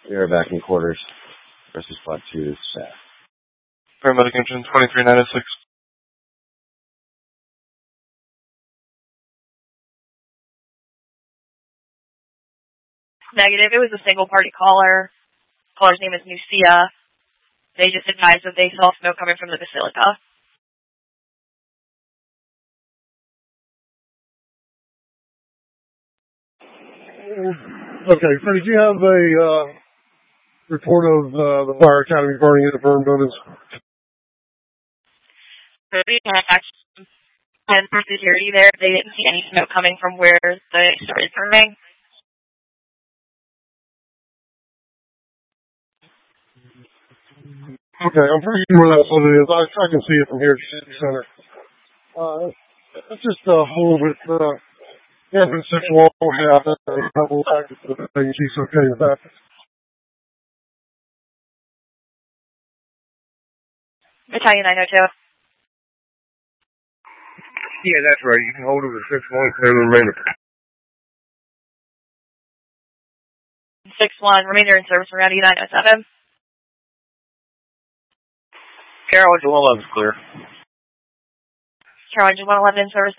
We are back in quarters versus Spot 2 staff. Paramedic engine 23906. Negative. It was a single party caller. Caller's name is Nucia. They just advised that they saw smoke coming from the Basilica. Okay, Freddie, do you have a report of the fire academy burning at the burn buildings? We had security there. They didn't see any smoke coming from where they started burning. Okay, I'm pretty sure where that's what it is. I can see it from here at the city center. It's just a hole with entrance to wall half and a couple of packets of things. She's okay with that. Battalion 902. Yeah, that's right. You can hold it with 6-1, clear the remainder. 6-1, remainder in service around E907. Carroll Engine 111 is clear. Carroll Engine 111 in service